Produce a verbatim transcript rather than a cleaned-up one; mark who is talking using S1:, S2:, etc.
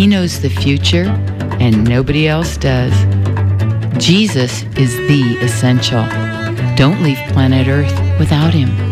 S1: He knows the future, and nobody else does. Jesus is the essential. Don't leave planet Earth without him.